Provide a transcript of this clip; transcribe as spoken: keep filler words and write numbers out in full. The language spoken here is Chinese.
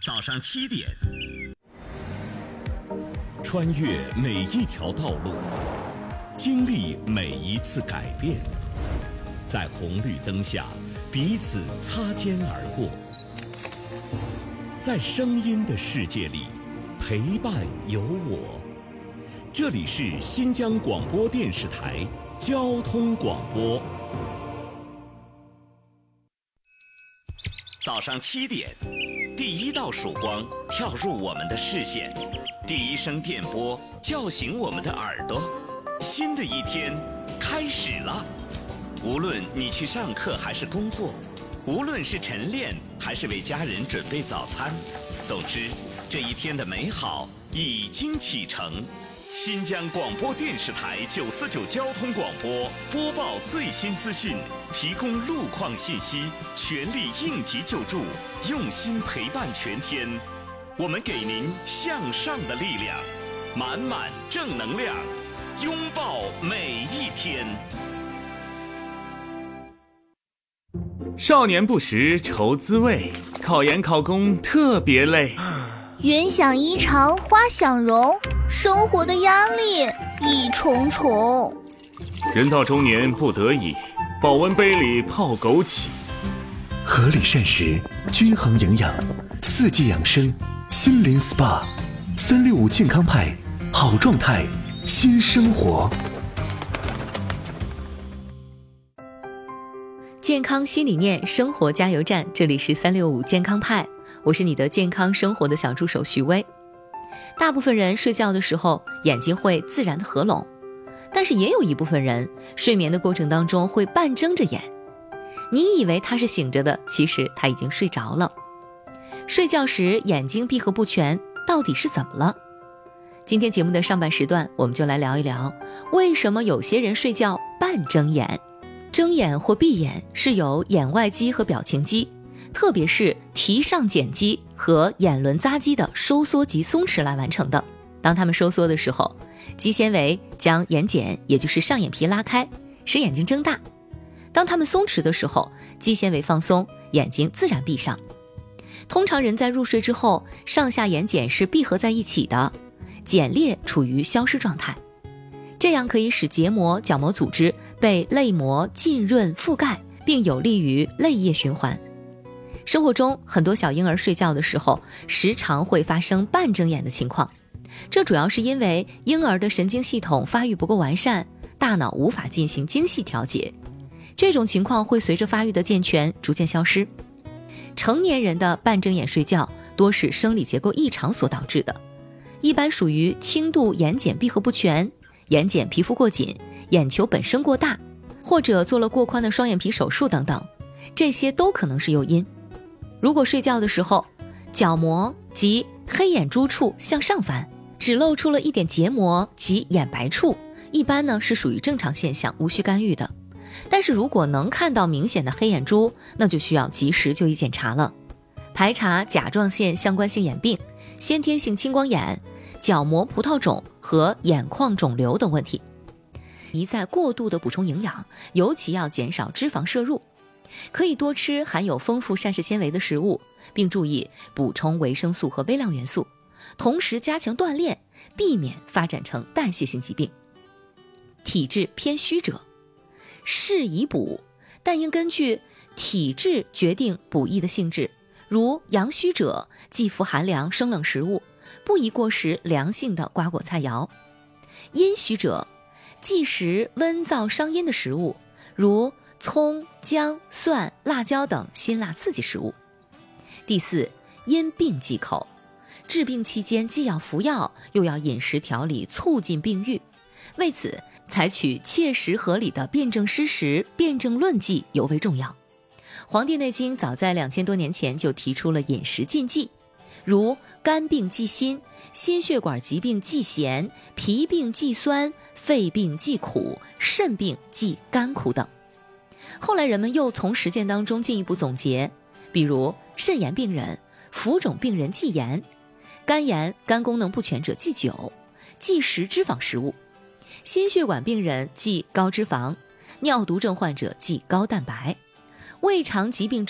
早上七点，穿越每一条道路，经历每一次改变，在红绿灯下彼此擦肩而过，在声音的世界里陪伴有我。这里是新疆广播电视台交通广播。早上七点，第一道曙光跳入我们的视线，第一声电波叫醒我们的耳朵。新的一天开始了，无论你去上课还是工作，无论是晨练还是为家人准备早餐，总之这一天的美好已经启程。新疆广播电视台九四九交通广播播报最新资讯，提供路况信息，全力应急救助，用心陪伴全天。我们给您向上的力量，满满正能量，拥抱每一天。 少年不识愁滋味，考研考公特别累。 云想衣裳花想容，生活的压力一重重。 人到中年不得已，保温杯里泡枸杞。 合理膳食，均衡营养，四季养生，心灵 S P A， 三六五健康派，好状态，新生活。 健康新理念，生活加油站，这里是三六五健康派，我是你的健康生活的小助手徐薇。大部分人睡觉的时候眼睛会自然的合拢，但是也有一部分人睡眠的过程当中会半睁着眼，你以为他是醒着的，其实他已经睡着了。睡觉时眼睛闭合不全到底是怎么了？今天节目的上半时段，我们就来聊一聊为什么有些人睡觉半睁眼。睁眼或闭眼是由眼外肌和表情肌，特别是提上睑肌和眼轮匝肌的收缩及松弛来完成的。当它们收缩的时候，肌纤维将眼睑也就是上眼皮拉开，使眼睛睁大。当它们松弛的时候，肌纤维放松，眼睛自然闭上。通常人在入睡之后，上下眼睑是闭合在一起的，睑裂处于消失状态，这样可以使结膜、角膜组织被泪膜浸润覆盖，并有利于泪液循环。生活中很多小婴儿睡觉的时候时常会发生半睁眼的情况，这主要是因为婴儿的神经系统发育不够完善，大脑无法进行精细调节，这种情况会随着发育的健全逐渐消失。成年人的半睁眼睡觉多是生理结构异常所导致的，一般属于轻度眼睑闭合不全、眼睑皮肤过紧、眼球本身过大，或者做了过宽的双眼皮手术等等，这些都可能是诱因。如果睡觉的时候角膜及黑眼珠处向上翻，只露出了一点结膜及眼白处，一般呢是属于正常现象，无需干预的。但是如果能看到明显的黑眼珠，那就需要及时就医检查了，排查甲状腺相关性眼病、先天性青光眼、角膜葡萄肿和眼眶肿瘤等问题。一再过度的补充营养，尤其要减少脂肪摄入，可以多吃含有丰富膳食纤维的食物，并注意补充维生素和微量元素，同时加强锻炼，避免发展成代谢性疾病。体质偏虚者适宜补，但应根据体质决定补益的性质，如阳虚者忌服寒凉生冷食物，不宜过食凉性的瓜果菜肴。阴虚者忌食温燥伤阴的食物，如葱、姜、蒜、辣椒等辛辣刺激食物。第四，因病忌口，治病期间既要服药，又要饮食调理，促进病愈。为此，采取切实合理的辨证施实、辨证论剂尤为重要。《黄帝内经》早在两千多年前就提出了饮食禁忌，如肝病忌辛、心血管疾病忌咸、脾病忌酸、肺病忌苦、肾病忌甘苦等。后来人们又从实践当中进一步总结，比如肾炎病人、浮肿病人忌盐，肝炎、肝功能不全者忌酒，忌食脂肪食物，心血管病人忌高脂肪，尿毒症患者忌高蛋白，胃肠疾病